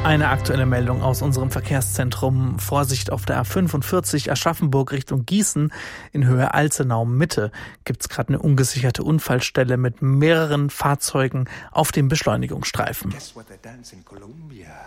Eine aktuelle Meldung aus unserem Verkehrszentrum. Vorsicht auf der A45 Aschaffenburg Richtung Gießen in Höhe Alzenau-Mitte. Gibt es gerade eine ungesicherte Unfallstelle mit mehreren Fahrzeugen auf dem Beschleunigungsstreifen.